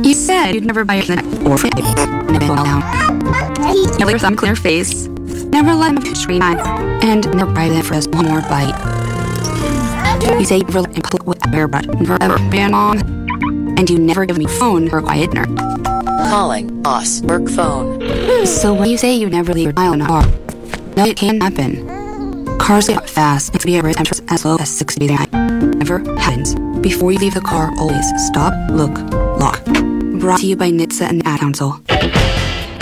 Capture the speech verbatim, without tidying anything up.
You said you'd never buy a snack or flip never down. Never your thumb clear face. Never let him scream at and never buy them for us one more bite. You say you never let him put with a bear but forever ban on. And you never give me phone for a quiet dinner. Calling boss work phone. So when you say you never leave your dial in a car, no, it can happen. Cars get fast and speed temperatures as low as sixty degrees. Never happens. Before you leave the car, always stop, look, lock. Brought to you by N H T S A and the Ad Council.